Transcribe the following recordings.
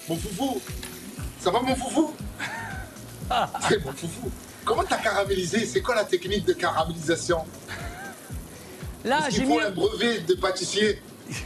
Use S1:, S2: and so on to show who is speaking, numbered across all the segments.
S1: Mon foufou. Ça va, mon foufou? C'est mon foufou. Comment t'as caramélisé? C'est quoi la technique de caramélisation?
S2: Là, j'ai
S1: Il
S2: mis...
S1: faut un brevet de pâtissier.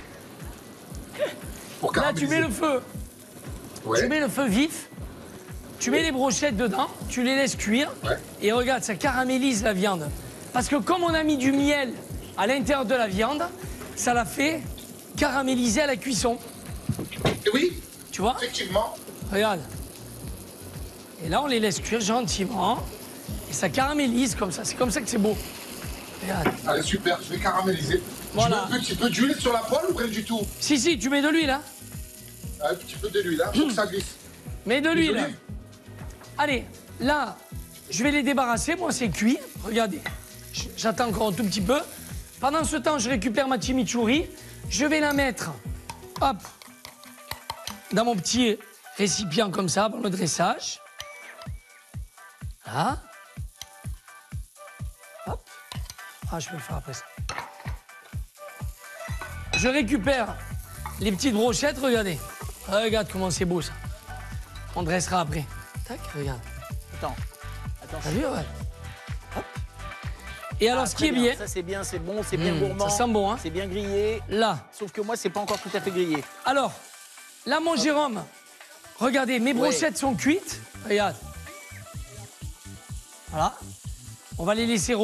S1: Pour
S2: Là, tu
S1: caraméliser.
S2: mets le feu.
S1: Ouais.
S2: Tu mets le feu vif. Tu mets les brochettes dedans. Tu les laisses cuire.
S1: Ouais.
S2: Et regarde, ça caramélise la viande. Parce que comme on a mis du miel à l'intérieur de la viande, ça la fait caraméliser à la cuisson.
S1: Et oui,
S2: Tu vois?
S1: effectivement.
S2: Regarde. Et là, on les laisse cuire gentiment. Et ça caramélise comme ça. C'est comme ça que c'est beau. Regarde.
S1: Allez, super, je vais caraméliser.
S2: Voilà.
S1: Tu mets un petit peu d'huile sur la poêle ou rien du tout?
S2: Si, tu mets de l'huile, hein.
S1: Un petit peu de l'huile, hein, pour que ça glisse.
S2: Mets de
S1: Mets
S2: l'huile. Allez, là, je vais les débarrasser. Moi, c'est cuit. Regardez. J'attends encore un tout petit peu. Pendant ce temps, je récupère ma chimichurri. Je vais la mettre, hop, dans mon petit récipient comme ça, pour le dressage. Là. Hop. Ah, je vais le faire après ça. Je récupère les petites brochettes, regardez. Regarde comment c'est beau, ça. On dressera après. Tac, regarde.
S3: Attends.
S2: T'as vu, ouais. Hop. Et alors, ce qui est bien...
S3: Ça, c'est bien, c'est bon, c'est bien gourmand.
S2: Ça sent bon, hein.
S3: C'est bien grillé.
S2: Là.
S3: Sauf que moi, c'est pas encore tout à fait grillé.
S2: Alors, là, mon Jérôme, regardez, mes brochettes sont cuites. Regarde. Voilà. On va les laisser